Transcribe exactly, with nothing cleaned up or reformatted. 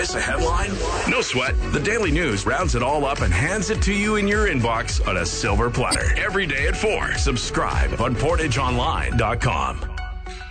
miss a headline? No sweat. The Daily News rounds it all up and hands it to you in your inbox on a silver platter. Every day at four. Subscribe on portage online dot com.